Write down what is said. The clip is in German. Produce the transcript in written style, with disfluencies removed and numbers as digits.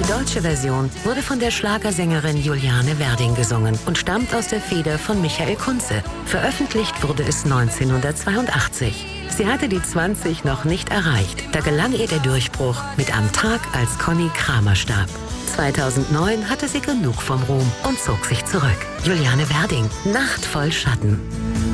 deutsche Version wurde von der Schlagersängerin Juliane Werding gesungen und stammt aus der Feder von Michael Kunze. Veröffentlicht wurde es 1982. Sie hatte die 20 noch nicht erreicht. Da gelang ihr der Durchbruch mit Am Tag, als Conny Kramer starb. 2009 hatte sie genug vom Ruhm und zog sich zurück. Juliane Werding, Nacht voll Schatten.